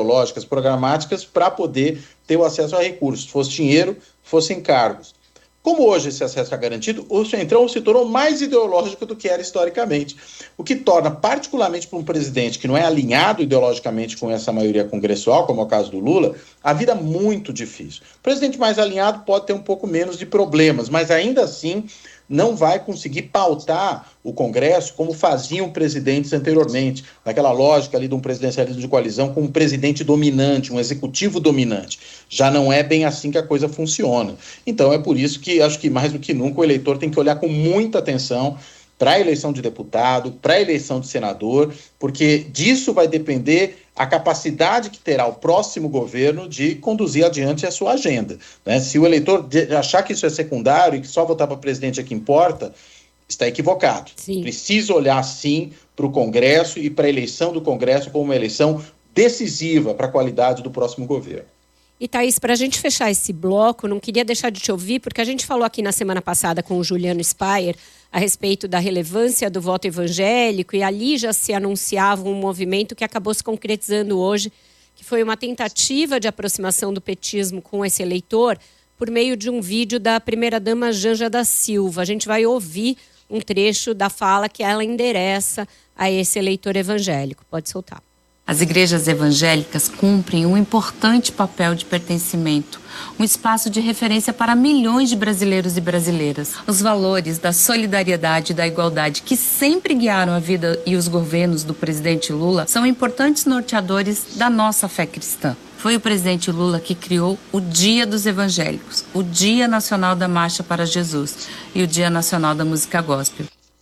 ideológicas, programáticas, para poder ter o acesso a recursos, fosse dinheiro, fossem cargos. Como hoje esse acesso é garantido, o Centrão se tornou mais ideológico do que era historicamente, o que torna, particularmente para um presidente que não é alinhado ideologicamente com essa maioria congressual, como é o caso do Lula, a vida muito difícil. O presidente mais alinhado pode ter um pouco menos de problemas, mas ainda assim não vai conseguir pautar o Congresso como faziam presidentes anteriormente, naquela lógica ali de um presidencialismo de coalizão com um presidente dominante, um executivo dominante. Já não é bem assim que a coisa funciona. Então é por isso que acho que mais do que nunca o eleitor tem que olhar com muita atenção para a eleição de deputado, para a eleição de senador, porque disso vai depender a capacidade que terá o próximo governo de conduzir adiante a sua agenda, né? Se o eleitor achar que isso é secundário e que só votar para presidente é que importa, está equivocado. Sim. Precisa olhar, sim, para o Congresso e para a eleição do Congresso como uma eleição decisiva para a qualidade do próximo governo. E, Thaís, para a gente fechar esse bloco, não queria deixar de te ouvir, porque a gente falou aqui na semana passada com o Juliano Speyer a respeito da relevância do voto evangélico, e ali já se anunciava um movimento que acabou se concretizando hoje, que foi uma tentativa de aproximação do petismo com esse eleitor por meio de um vídeo da primeira-dama Janja da Silva. A gente vai ouvir um trecho da fala que ela endereça a esse eleitor evangélico. Pode soltar. As igrejas evangélicas cumprem um importante papel de pertencimento, um espaço de referência para milhões de brasileiros e brasileiras. Os valores da solidariedade e da igualdade que sempre guiaram a vida e os governos do presidente Lula são importantes norteadores da nossa fé cristã. Foi o presidente Lula que criou o Dia dos Evangélicos, o Dia Nacional da Marcha para Jesus e o Dia Nacional da Música Gospel.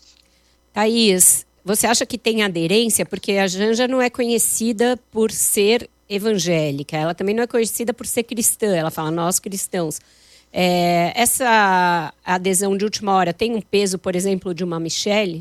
Thaís, você acha que tem aderência? Porque a Janja não é conhecida por ser evangélica, ela também não é conhecida por ser cristã, ela fala nós cristãos. Essa adesão de última hora tem um peso, por exemplo, de uma Michele?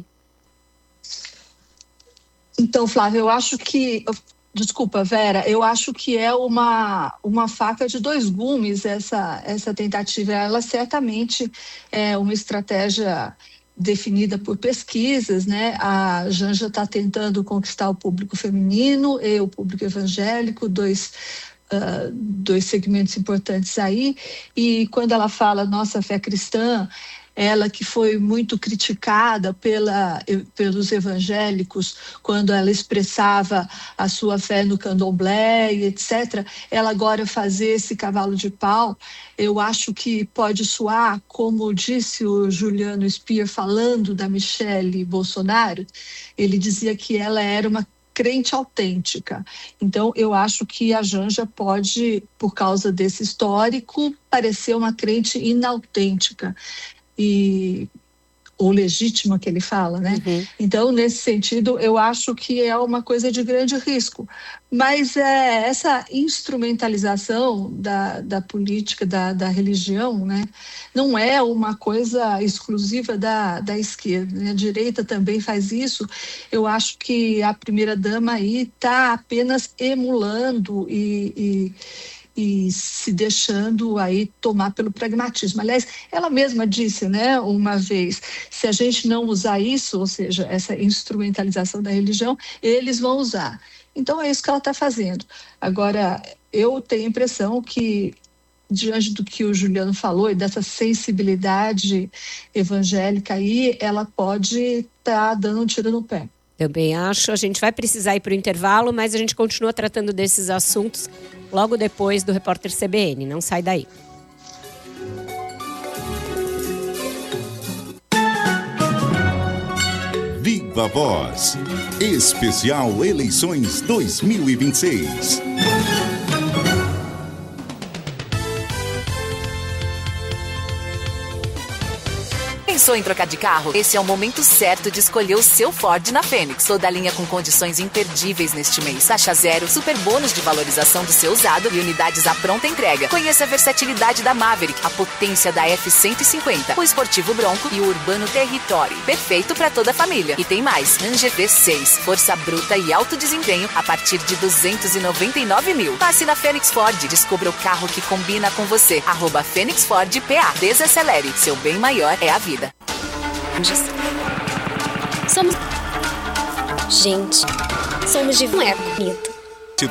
Então, Flávia, eu acho que... Desculpa, Vera, eu acho que é uma faca de dois gumes essa tentativa. Ela certamente é uma estratégia definida por pesquisas, né? A Janja está tentando conquistar o público feminino e o público evangélico, dois segmentos importantes aí. E quando ela fala nossa fé cristã, ela que foi muito criticada pelos evangélicos quando ela expressava a sua fé no candomblé e etc., ela agora fazer esse cavalo de pau, eu acho que pode soar, como disse o Juliano Speyer falando da Michele Bolsonaro, ele dizia que ela era uma crente autêntica. Então, eu acho que a Janja pode, por causa desse histórico, parecer uma crente inautêntica. Ou legítima que ele fala, né? Uhum. Então, nesse sentido, eu acho que é uma coisa de grande risco. Mas essa instrumentalização da política, da religião, né? Não é uma coisa exclusiva da esquerda, né? A direita também faz isso. Eu acho que a primeira-dama aí está apenas emulando e se deixando aí tomar pelo pragmatismo. Aliás, ela mesma disse, né, uma vez, se a gente não usar isso, ou seja, essa instrumentalização da religião, eles vão usar. Então é isso que ela está fazendo. Agora, eu tenho a impressão que, diante do que o Juliano falou e dessa sensibilidade evangélica aí, ela pode estar dando um tiro no pé. Também acho. A gente vai precisar ir para o intervalo, mas a gente continua tratando desses assuntos logo depois do Repórter CBN. Não sai daí. Viva Voz. Especial Eleições 2026. Pensou em trocar de carro? Esse é o momento certo de escolher o seu Ford na Fênix. Toda a linha com condições imperdíveis neste mês. Taxa zero, super bônus de valorização do seu usado e unidades à pronta entrega. Conheça a versatilidade da Maverick, a potência da F-150, o esportivo Bronco e o urbano Territory. Perfeito para toda a família. E tem mais. Ranger V6, força bruta e alto desempenho a partir de 299 mil. Passe na Fênix Ford. Descubra o carro que combina com você. @Fênix Ford PA. Desacelere. Seu bem maior é a vida. Somos de... Não é bonito.